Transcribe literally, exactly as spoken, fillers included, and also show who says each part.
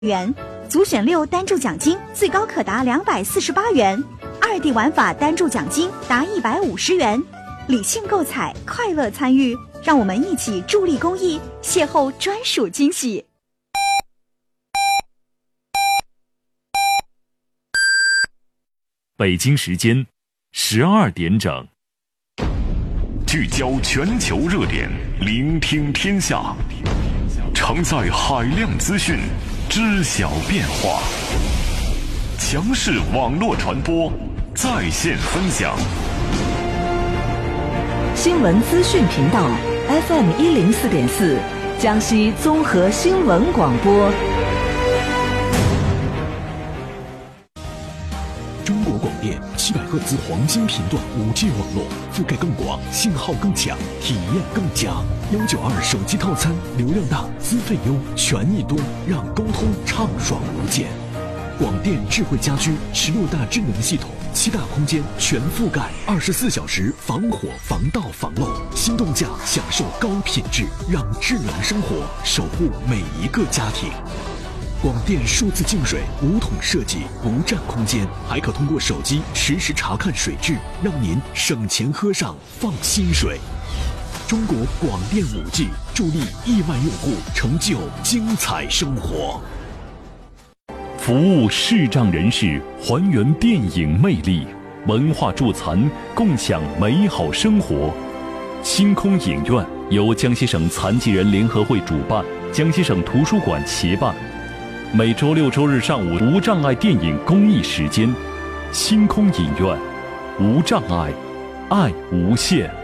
Speaker 1: 元，组选六单注奖金最高可达两百四十八元，二 D 玩法单注奖金达一百五十元。理性购彩，快乐参与，让我们一起助力公益，邂逅专属惊喜。
Speaker 2: 北京时间十二点整，
Speaker 3: 聚焦全球热点，聆听天下，承载海量资讯，知晓变化。强势网络传播，在线分享。
Speaker 4: 新闻资讯频道 F M 一零四点四，江西综合新闻广播。
Speaker 5: 中国广电七百赫兹黄金频段 五 G 网络，覆盖更广，信号更强，体验更佳。幺九二手机套餐，流量大，资费优，权益多，让沟通畅爽无间。广电智慧家居十六大智能系统，七大空间全覆盖，二十四小时防火防盗防漏，心动价享受高品质，让智能生活守护每一个家庭。广电数字净水无桶设计，不占空间，还可通过手机实时查看水质，让您省钱喝上放心水。中国广电 五 G 助力亿万用户成就精彩生活。
Speaker 2: 服务视障人士，还原电影魅力，文化助残，共享美好生活。星空影院由江西省残疾人联合会主办，江西省图书馆协办。每周六周日上午无障碍电影公益时间，星空影院，无障碍，爱无限。